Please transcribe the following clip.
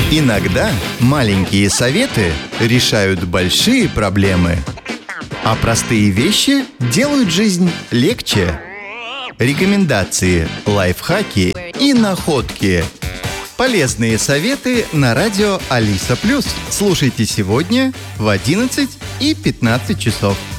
Иногда маленькие советы решают большие проблемы, а простые вещи делают жизнь легче. Рекомендации, лайфхаки и находки. Полезные советы на радио Алиса+. Слушайте сегодня в 11 и 15 часов.